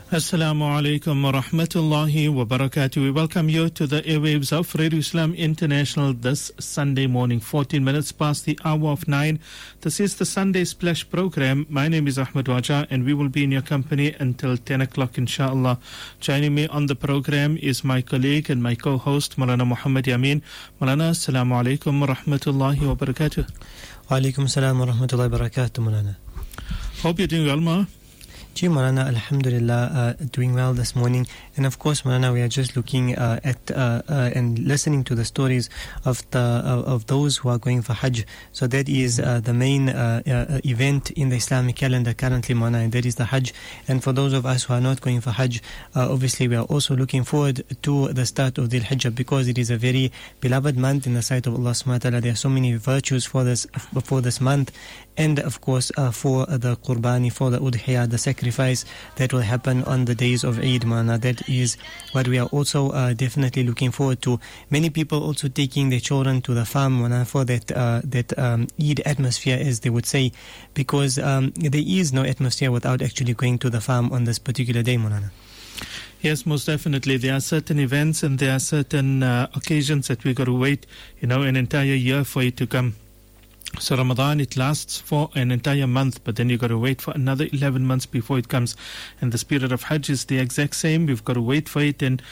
Assalamu alaikum wa rahmatullahi wa barakatuh. We welcome you to the airwaves of Radio Islam International this Sunday morning, 14 minutes past the hour of 9. This is the Sunday Splash program. My name is Ahmed Wajah and we will be in your company until 10 o'clock inshallah. Joining me on the program is my colleague and my co-host Maulana Muhammad Yamin. Maulana, assalamu alaikum wa rahmatullahi wa barakatuh. Wa alaikum salam wa rahmatullahi wa barakatuh, Maulana. Hope you're doing well, Ma. Ji Maulana, alhamdulillah, doing well this morning. And of course, Maulana, we are just looking at and listening to the stories of those who are going for Hajj. So that is the main event in the Islamic calendar currently, Maulana, and that is the Hajj. And for those of us who are not going for Hajj, obviously we are also looking forward to the start of Dhul Hijjah, because it is a very beloved month in the sight of Allah subhanahu wa ta'ala. There are so many virtues for this month. And of course, for the Qurbani, for the Udhiyah, the sacrifice that will happen on the days of Eid, Maulana. That is what we are also definitely looking forward to. Many people also taking their children to the farm, Maulana, for that Eid atmosphere, as they would say, because there is no atmosphere without actually going to the farm on this particular day, Maulana. Yes, most definitely. There are certain events and there are certain occasions that we've got to wait, an entire year for it to come. So Ramadan, it lasts for an entire month, but then you've got to wait for another 11 months before it comes. And the spirit of Hajj is the exact same. We've got to wait for it. And,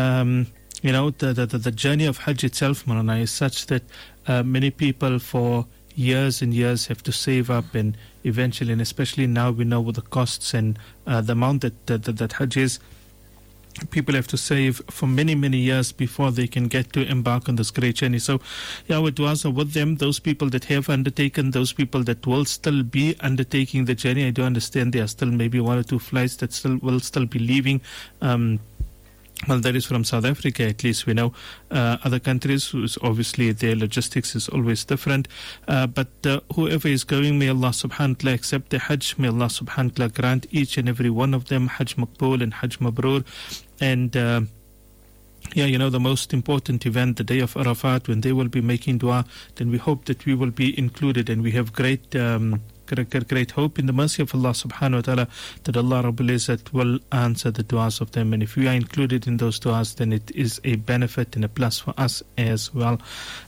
the journey of Hajj itself, Maulana, is such that many people for years and years have to save up, and eventually, and especially now we know what the costs and the amount that Hajj is. People have to save for many, many years before they can get to embark on this great journey. So, our du'as are with them, those people that have undertaken, those people that will still be undertaking the journey. I do understand there are still maybe one or two flights that will still be leaving. Well, that is from South Africa, at least we know. Other countries, obviously their logistics is always different. But whoever is going, may Allah subhanahu wa ta'ala accept the Hajj. May Allah subhanahu wa ta'ala grant each and every one of them Hajj Maqbool and Hajj Mabrur. And the most important event, the day of Arafat, when they will be making dua, then we hope that we will be included, and we have great hope in the mercy of Allah subhanahu wa ta'ala that Allah Rabbul Izzat will answer the du'as of them. And if we are included in those du'as, then it is a benefit and a plus for us as well.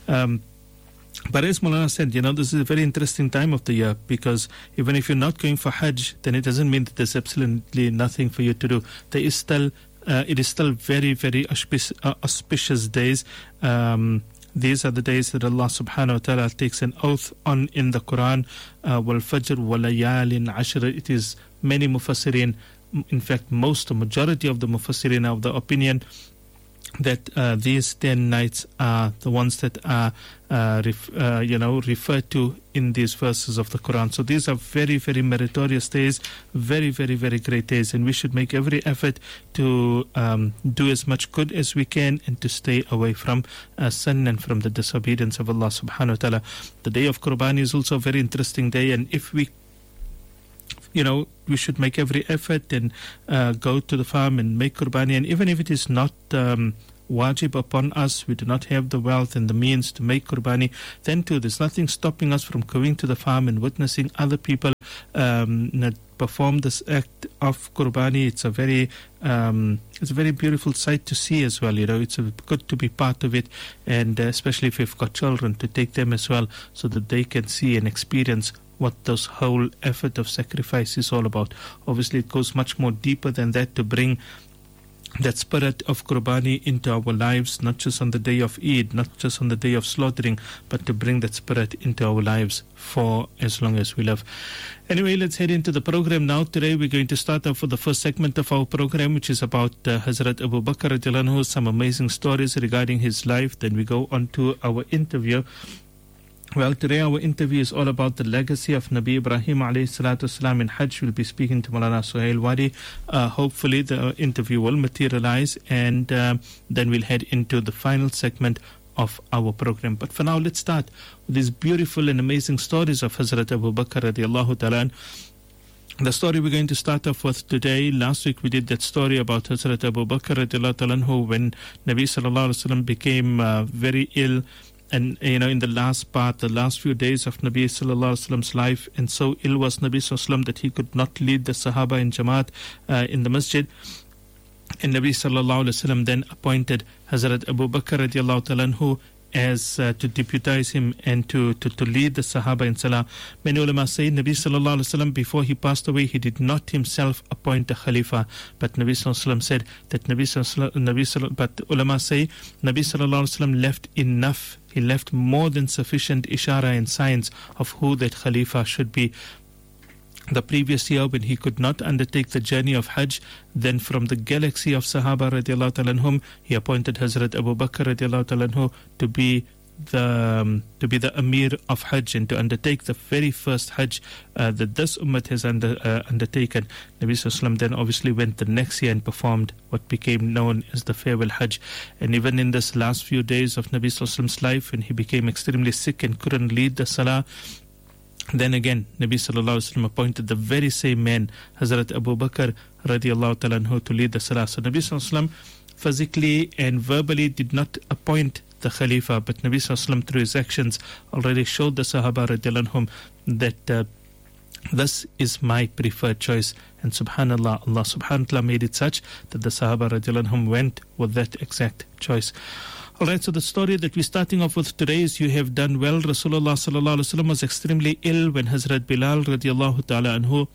But as Maulana said, this is a very interesting time of the year, because even if you're not going for Hajj, then it doesn't mean that there's absolutely nothing for you to do. There is still it is still very, very auspicious days. These are the days that Allah subhanahu wa ta'ala takes an oath on in the Quran. Wal Fajr wa layalin ashr. It is many mufassirin, in fact majority of the mufassirin are of the opinion that these 10 nights are the ones that are referred to in these verses of the Quran. So these are very, very meritorious days, very, very, very great days, and we should make every effort to do as much good as we can and to stay away from sin and from the disobedience of Allah subhanahu wa ta'ala. The day of Qurbani is also a very interesting day, and if we should make every effort and go to the farm and make Qurbani. And even if it is not wajib upon us, we do not have the wealth and the means to make Qurbani, then too, there's nothing stopping us from going to the farm and witnessing other people perform this act of Qurbani. It's a very beautiful sight to see as well. It's good to be part of it, and especially if you've got children, to take them as well, so that they can see and experience what this whole effort of sacrifice is all about. Obviously, it goes much more deeper than that, to bring that spirit of Qurbani into our lives, not just on the day of Eid, not just on the day of slaughtering, but to bring that spirit into our lives for as long as we live. Anyway, let's head into the program now. Today we're going to start off with the first segment of our program, which is about Hazrat Abu Bakr radiallahu anhu, some amazing stories regarding his life. Then we go on to our interview. Well, today our interview is all about the legacy of Nabi Ibrahim alayhi salatu wasalam in Hajj. We'll be speaking to Maulana Suhail Wadi. Hopefully the interview will materialize, and then we'll head into the final segment of our program. But for now, let's start with these beautiful and amazing stories of Hazrat Abu Bakr radiallahu ta'ala. The story we're going to start off with today, last week we did that story about Hazrat Abu Bakr radiallahu ta'ala, when Nabi sallallahu alaihi wasallam became very ill, and in the last part, the last few days of Nabi sallallahu alaihi wasallam's life, and so ill was Nabi sallallahu alaihi wasallam that he could not lead the Sahaba in Jamaat in the masjid. And Nabi sallallahu alaihi wasallam then appointed Hazrat Abu Bakr radiallahu ta'ala anhu as to deputize him and to lead the Sahaba in Salah. Many ulama say Nabi sallallahu alaihi wasallam, before he passed away, he did not himself appoint a Khalifa, but Nabi sallallahu alaihi wasallam said that but ulama say Nabi sallallahu alaihi wasallam left enough. He left more than sufficient ishara and signs of who that Khalifa should be. The previous year, when he could not undertake the journey of Hajj, then from the galaxy of Sahaba radiallahu ta'ala anhum, he appointed Hazrat Abu Bakr radiallahu ta'ala anhu to be the Amir of Hajj and to undertake the very first Hajj that this Ummah has undertaken. Nabi sallallahu alaihi wasallam then obviously went the next year and performed what became known as the farewell Hajj. And even in this last few days of Nabi sallallahu alaihi wasallam's life, when he became extremely sick and couldn't lead the Salah, then again Nabi sallallahu alaihi wasallam appointed the very same man, Hazrat Abu Bakr radiallahu ta'ala anhu, to lead the Salah. So Nabi sallallahu alaihi wasallam physically and verbally did not appoint the Khalifa, but Nabi sallallahu alaihi wasallam through his actions already showed the Sahaba radiallahu anhum that this is my preferred choice. And subhanallah, Allah subhanahu wa ta'ala made it such that the Sahaba radiallahu anhum went with that exact choice. Alright, so the story that we're starting off with today is You Have Done Well. Rasulullah sallallahu alaihi wasallam was extremely ill when Hazrat Bilal radiallahu ta'ala anhu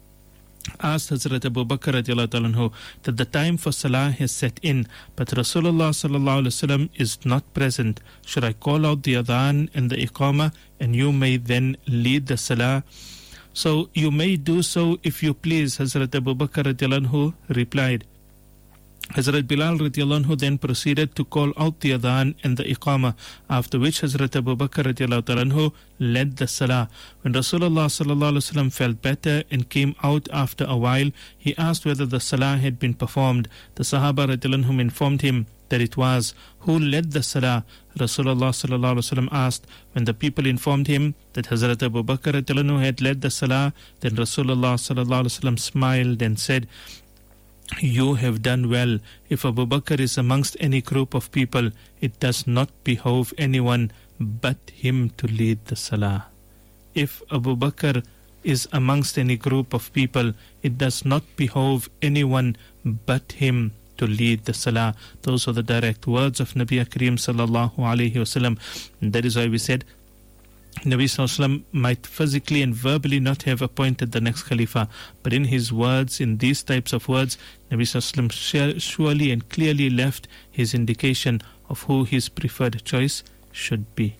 asked Hazrat Abu Bakr radiallahu ta'ala anhu that the time for Salah has set in, but Rasulullah sallallahu alaihi wasallam is not present. Should I call out the adhan and the iqamah and you may then lead the Salah? So you may do so if you please, Hazrat Abu Bakr radiallahu anhu replied. Hazrat Bilal radiallahu anhu then proceeded to call out the adhan and the iqamah, after which Hazrat Abu Bakr radiallahu ta'ala anhu led the Salah. When Rasulullah sallallahu alaihi wasallam felt better and came out after a while, he asked whether the Salah had been performed. The Sahaba radiallahu anhum informed him that it was. Who led the Salah? Rasulullah sallallahu alaihi wasallam asked. When the people informed him that Hazrat Abu Bakr radiallahu anhu had led the Salah, then Rasulullah sallallahu alaihi wasallam smiled and said, You have done well. If Abu Bakr is amongst any group of people, it does not behove anyone but him to lead the Salah. If Abu Bakr is amongst any group of people, it does not behove anyone but him to lead the Salah. Those are the direct words of Nabi Kareem sallallahu alaihi wasallam. That is why we said Nabi sallallahu alaihi wasallam might physically and verbally not have appointed the next Khalifa, but in his words, in these types of words, Nabi sallallahu alaihi wasallam surely and clearly left his indication of who his preferred choice should be.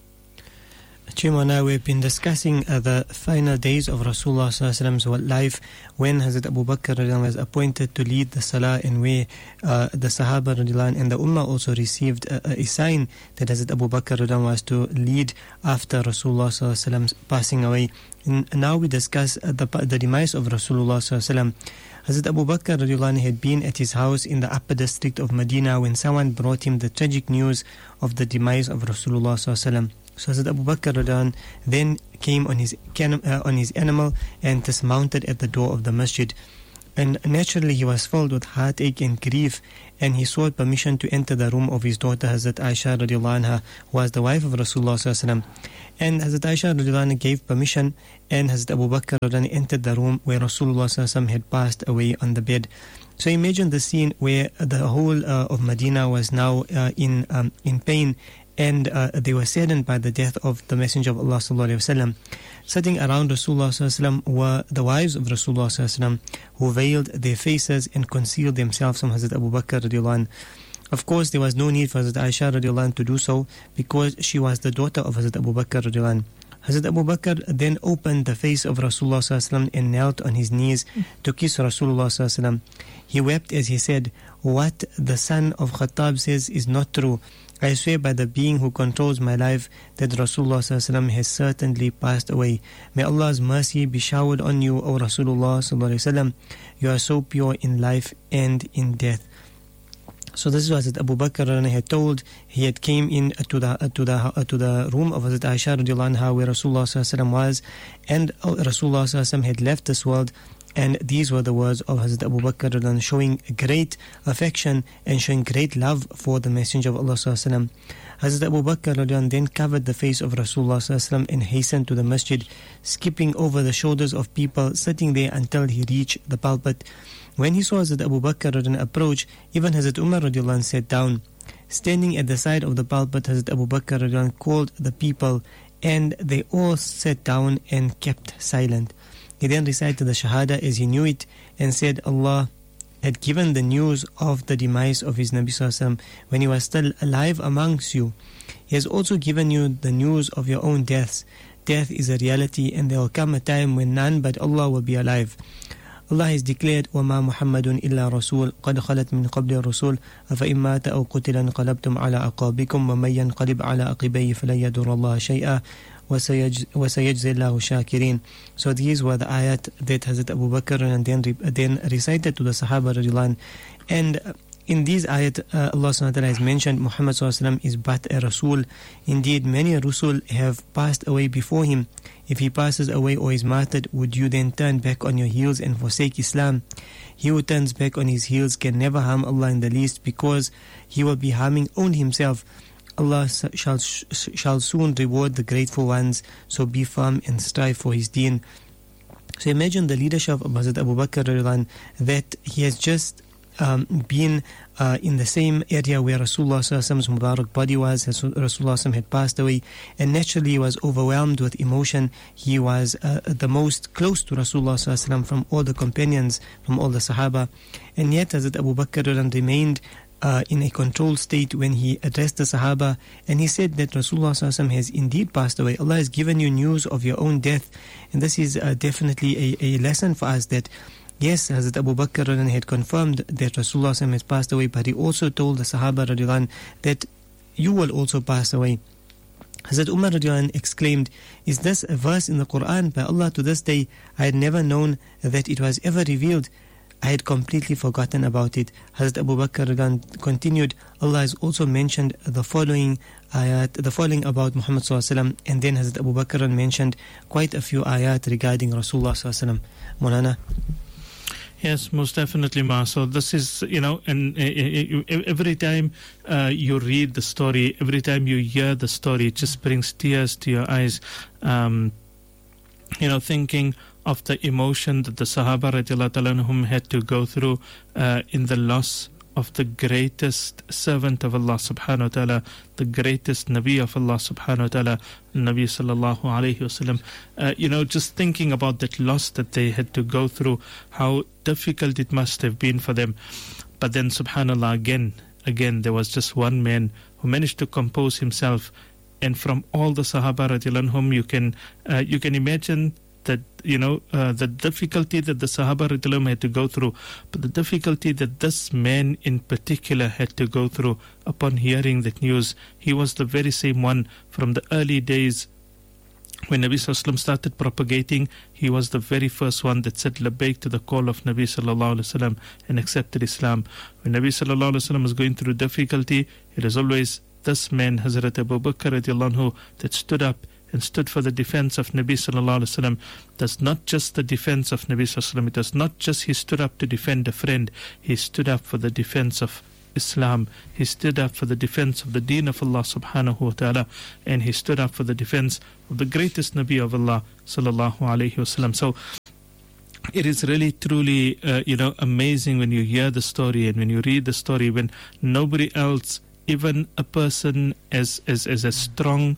Chimana, we've been discussing the final days of Rasulullah sallallahu alaihi wasallam's life, when Hazrat Abu Bakr was appointed to lead the Salah, and where the Sahaba and the Ummah also received a sign that Hazrat Abu Bakr was to lead after Rasulullah sallallahu alaihi wasallam's passing away. And now we discuss the demise of Rasulullah sallallahu alaihi wasallam. Hazrat Abu Bakr had been at his house in the upper district of Medina when someone brought him the tragic news of the demise of Rasulullah sallallahu alaihi wasallam. So Hazrat Abu Bakr then came on his animal and dismounted at the door of the masjid. And naturally he was filled with heartache and grief, and he sought permission to enter the room of his daughter Hazrat Aisha radiallahu anha, who was the wife of Rasulullah sallallahu alaihi wasallam. And Hazrat Aisha radiallahu anha gave permission, and Hazrat Abu Bakr entered the room where Rasulullah sallallahu alaihi wasallam had passed away on the bed. So imagine the scene where the whole of Medina was now in pain, and they were saddened by the death of the Messenger of Allah sallallahu alaihi wasallam. Sitting around Rasulullah sallallahu alaihi wasallam were the wives of Rasulullah sallallahu alaihi wasallam, who veiled their faces and concealed themselves from Hazrat Abu Bakr radiallahu anh. Of course, there was no need for Hazrat Aisha radiallahu anh to do so, because she was the daughter of Hazrat Abu Bakr radiallahu anh. Hazrat Abu Bakr then opened the face of Rasulullah sallallahu alaihi wasallam and knelt on his knees to kiss Rasulullah sallallahu alaihi wasallam. He wept as he said, "What the son of Khattab says is not true. I swear by the being who controls my life that Rasulullah sallallahu alaihi wasallam has certainly passed away. May Allah's mercy be showered on you, O Rasulullah sallallahu alaihi wasallam. You are so pure in life and in death." So this is what Hazrat Abu Bakr had told. He had came in to the room of Hazrat Aisha radiallahu anha, where Rasulullah sallallahu alaihi wasallam was, and Rasulullah sallallahu alaihi wasallam had left this world. And these were the words of Hazrat Abu Bakr, showing great affection and showing great love for the Messenger of Allah Sallallahu Alaihi Wasallam. Hazrat Abu Bakr then covered the face of Rasulullah Sallallahu Alaihi Wasallam and hastened to the masjid, skipping over the shoulders of people sitting there until he reached the pulpit. When he saw Hazrat Abu Bakr approach, even Hazrat Umar sat down. Standing at the side of the pulpit, Hazrat Abu Bakr called the people, and they all sat down and kept silent. He then recited the Shahada as he knew it and said Allah had given the news of the demise of his Nabi Sallallahu Alaihi Wasallam when he was still alive amongst you. He has also given you the news of your own deaths. Death is a reality, and there will come a time when none but Allah will be alive. Allah has declared, وَمَا مُحَمَّدٌ إِلَّا رَسُولٌ قَدْ خَلَتْ مِنْ قَبْلِ الرُّسُولِ أَفَإِنْ مَاتَ أَوْ قُتِلَ انقلبتم عَلَى أَعْقَابِكُمْ وَمَنْ ينقلب عَلَى عَقِبَيْهِ فَلَنْ يَضُرَّ اللَّهَ شَيْئًا وَسَيَجْزِي اللَّهُ الشَّاكِرِينَ. So these were the ayat that Hazrat Abu Bakr and then recited to the Sahaba radhiyallahu anh. And in these ayat, Allah subhanahu wa ta'ala has mentioned Muhammad sallallahu alaihi wasallam is but a Rasul. Indeed, many Rasul have passed away before him. If he passes away or is martyred, would you then turn back on your heels and forsake Islam? He who turns back on his heels can never harm Allah in the least, because he will be harming only himself. Allah shall soon reward the grateful ones, so be firm and strive for his deen. So imagine the leadership of Hazrat Abu Bakr, that he has just been in the same area where Rasulullah's Mubarak body was. Rasulullah had passed away, and naturally he was overwhelmed with emotion. He was the most close to Rasulullah from all the companions, from all the Sahaba, and yet Hazrat Abu Bakr remained in a controlled state when he addressed the Sahaba, and he said that Rasulullah has indeed passed away. Allah has given you news of your own death, and this is definitely a lesson for us, that yes, Hazrat Abu Bakr had confirmed that Rasulullah has passed away, but he also told the Sahaba radhiyallahu anh that you will also pass away. Hazrat Umar radhiyallahu anh exclaimed, is this a verse in the Quran? By Allah, to this day I had never known that it was ever revealed. I had completely forgotten about it. Hazrat Abu Bakr continued, Allah has also mentioned the following ayat, the following about Muhammad sallallahu alaihi wasallam, and then Hazrat Abu Bakr mentioned quite a few ayat regarding Rasulullah sallallahu alaihi wasallam. Maulana? Yes, most definitely, Ma. So this is, and every time you read the story, every time you hear the story, it just brings tears to your eyes. Thinking of the emotion that the Sahaba radiallahu ta'ala anhum had to go through in the loss of the greatest servant of Allah subhanahu wa ta'ala, the greatest Nabi of Allah subhanahu wa ta'ala, Nabi sallallahu alayhi wasallam. Just thinking about that loss that they had to go through, how difficult it must have been for them. But then subhanallah, again there was just one man who managed to compose himself, and from all the Sahaba radiallahu anhum, you can imagine that the difficulty that the Sahaba radiallahu anhum had to go through, but the difficulty that this man in particular had to go through upon hearing that news. He was the very same one from the early days when Nabi sallallahu alaihi wasallam started propagating. He was the very first one that said labbaik to the call of Nabi sallallahu alaihi wasallam and accepted Islam. When Nabi sallallahu alaihi wasallam was going through difficulty, it is always this man, Hazrat Abu Bakr radiallahu anhu, that stood up and stood for the defense of Nabi sallallahu alaihi wasallam. That's not just the defense of Nabi sallallahu alaihi wasallam. It was not just he stood up to defend a friend. He stood up for the defense of Islam. He stood up for the defense of the deen of Allah subhanahu wa ta'ala, and he stood up for the defense of the greatest Nabi of Allah sallallahu alaihi wasallam. So it is really truly amazing when you hear the story and when you read the story, when nobody else, even a person as strong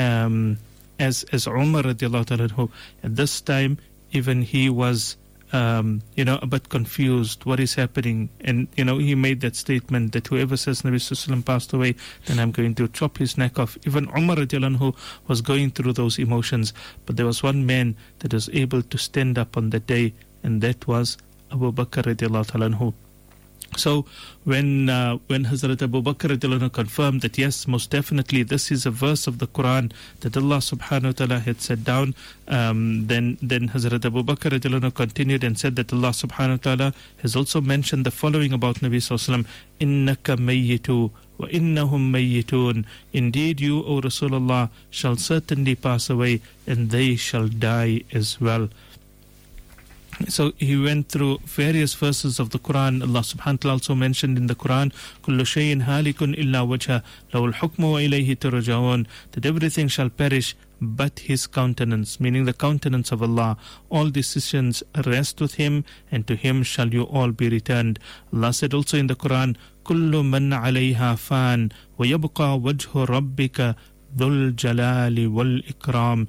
as Umar radiallahu ta'ala anhu, at this time even he was a bit confused. What is happening? And he made that statement that whoever says Nabi sallallahu alaihi wasallam passed away, then I'm going to chop his neck off. Even Umar radiallahu anhu was going through those emotions, but there was one man that was able to stand up on that day, and that was Abu Bakr radiallahu ta'ala anhu. So when Hazrat Abu Bakr radiallahu anhu confirmed that yes, most definitely this is a verse of the Quran that Allah subhanahu wa ta'ala had set down, then Hazrat Abu Bakr radiallahu anhu continued and said that Allah subhanahu wa ta'ala has also mentioned the following about Nabi sallallahu alaihi wasallam: innaka mayyitu wa innahum mayyitun. Indeed you, O Rasulullah, shall certainly pass away, and they shall die as well. So he went through various verses of the Quran. Allah subhanahu wa ta'ala also mentioned in the Quran, كُلُّ شَيْءٍ هَالِكٌ إِلَّا وَجْهَهُ لَهُ الْحُكْمُ وَإِلَيْهِ تُرْجَعُونَ, that everything shall perish but his countenance, meaning the countenance of Allah. All decisions rest with him, and to him shall you all be returned. Allah said also in the Quran, كُلُّ مَنْ عَلَيْهَا فَانٍ وَيَبْقَى وَجْهُ رَبِّكَ ذُو الْجَلَالِ وَالْإِكْرَامِ.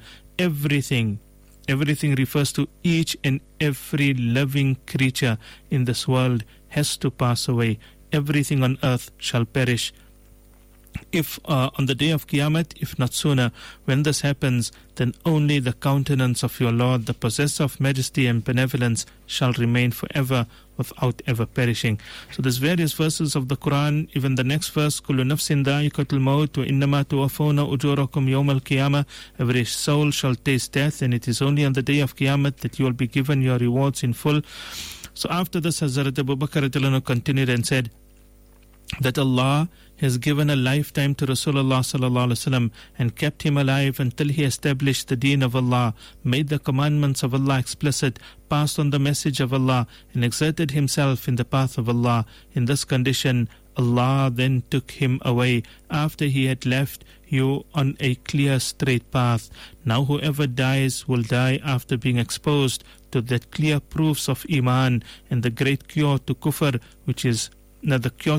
Everything refers to each and every living creature in this world has to pass away. Everything on earth shall perish. If on the day of Qiyamah, if not sooner, when this happens, then only the countenance of your Lord, the possessor of majesty and benevolence, shall remain forever without ever perishing. So there's various verses of the Quran. Even the next verse, كُلُّ نَفْسٍ ذَائِقَةُ الْمَوْتِ وَإِنَّمَا تُوَفَّوْنَ أُجُورَكُمْ يَوْمَ الْقِيَامَةِ. Every soul shall taste death, and it is only on the day of Qiyamah that you will be given your rewards in full. So after this, Hazrat Abu Bakr continued and said that Allah has given a lifetime to Rasulullah sallallahu alaihi wasallam and kept him alive until he established the deen of Allah, made the commandments of Allah explicit, passed on the message of Allah, and exerted himself in the path of Allah. In this condition, Allah then took him away after he had left you on a clear straight path. Now whoever dies will die after being exposed to the clear proofs of Iman and the great cure to kufr, which is the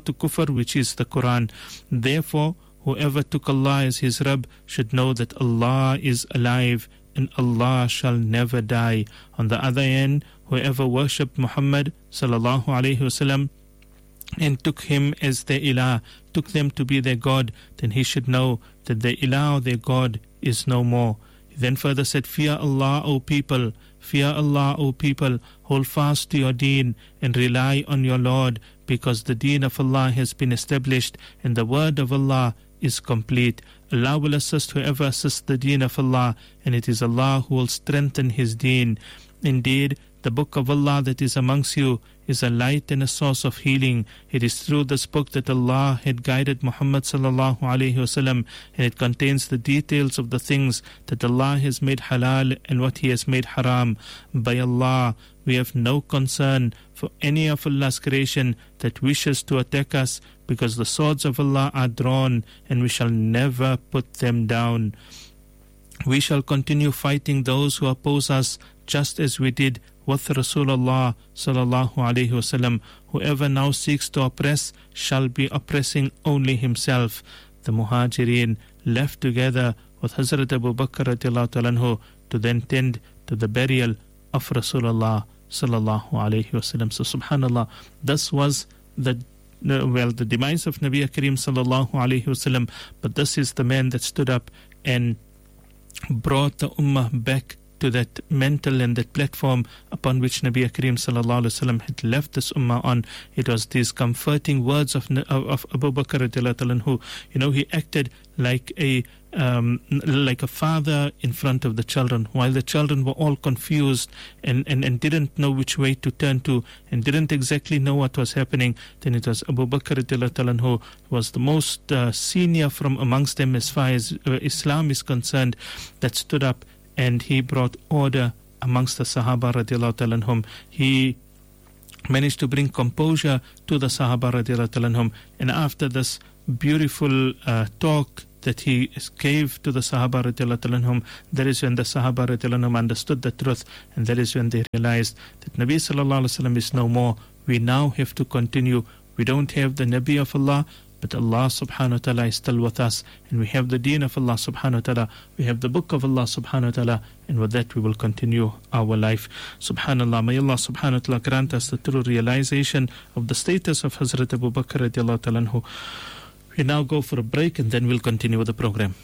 Quran. Therefore, whoever took Allah as his Rabb should know that Allah is alive and Allah shall never die. On the other hand, whoever worshipped Muhammad sallallahu alaihi wasallam and took him as their ilah, took them to be their God, then he should know that their ilah or their God is no more. He then further said, Fear Allah, O people, fear Allah, O people, hold fast to your deen and rely on your Lord, because the deen of Allah has been established and the word of Allah is complete. Allah will assist whoever assists the deen of Allah, and it is Allah who will strengthen his deen. Indeed, the book of Allah that is amongst you is a light and a source of healing. It is through this book that Allah had guided Muhammad sallallahu alaihi wasallam, and it contains the details of the things that Allah has made halal and what He has made haram. By Allah, we have no concern for any of Allah's creation that wishes to attack us, because the swords of Allah are drawn and we shall never put them down. We shall continue fighting those who oppose us, just as we did with Rasulullah sallallahu alaihi wasallam. Whoever now seeks to oppress shall be oppressing only himself. The Muhajirin left together with Hazrat Abu Bakr radiallahu ta'ala anhu to then tend to the burial of Rasulullah sallallahu alaihi wasallam. So subhanallah, this was the demise of Nabi Kareem sallallahu alaihi wasallam, but this is the man that stood up and brought the ummah back to that mental and that platform upon which Nabi Kareem sallallahu alaihi wasallam had left this ummah on. It was these comforting words of Abu Bakr radiallahu ta'ala anhu. You know, he acted like a father in front of the children, while the children were all confused and didn't know which way to turn to and didn't exactly know what was happening. Then it was Abu Bakr radiallahu ta'ala anhu, who was the most senior from amongst them as far as Islam is concerned, that stood up and he brought order amongst the Sahaba radiallahu ta'ala anhum. He managed to bring composure to the Sahaba radiallahu ta'ala anhum. And after this beautiful talk that he gave to the Sahaba radiallahu ta'ala anhum, that is when the Sahaba radiallahu anhum understood the truth, and that is when they realized that Nabi sallallahu alaihi wasallam is no more. We now have to continue. We don't have the Nabi of Allah, but Allah subhanahu wa ta'ala is still with us, and we have the deen of Allah subhanahu wa ta'ala, we have the book of Allah subhanahu wa ta'ala, and with that we will continue our life. Subhanallah, may Allah subhanahu wa ta'ala grant us the true realization of the status of Hazrat Abu Bakr radiallahu ta'ala anhu. We now go for a break and then we'll continue with the program.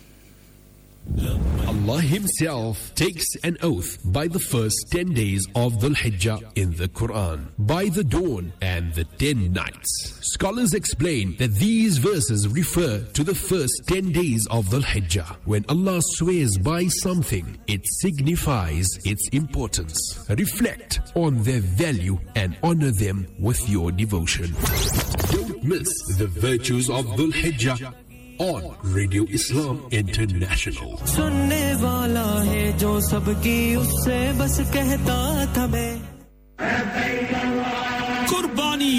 Allah Himself takes an oath by the first 10 days of Dhul Hijjah in the Quran, by the dawn and the 10 nights. Scholars explain that these verses refer to the first 10 days of Dhul Hijjah. When Allah swears by something, it signifies its importance. Reflect on their value and honor them with your devotion. Don't miss the virtues of Dhul Hijjah on Radio Islam International. सुनने वाला है जो सबकी उससे बस कहता था मैं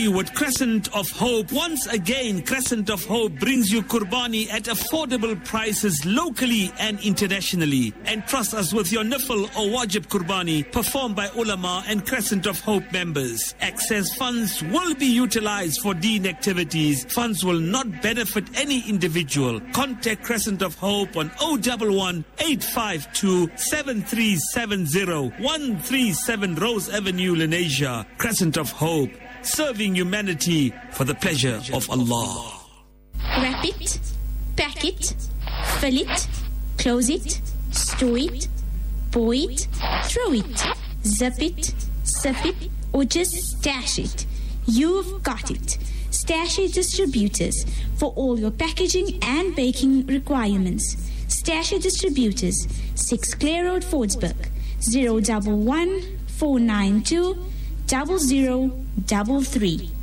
you with Crescent of Hope. Once again, Crescent of Hope brings you Qurbani at affordable prices locally and internationally. And trust us with your Nifl or Wajib Qurbani performed by ulama and Crescent of Hope members. Excess funds will be utilized for deen activities. Funds will not benefit any individual. Contact Crescent of Hope on 011 852 7370 137 Rose Avenue, Lenasia. Crescent of Hope, serving humanity for the pleasure of Allah. Wrap it, pack it, fill it, close it, store it, pour it, throw it, zip it, sip it, or just stash it. You've got it. Stash It Distributors for all your packaging and baking requirements. Stash It Distributors, 6 Clare Road, Fordsburg, 011 492 0033.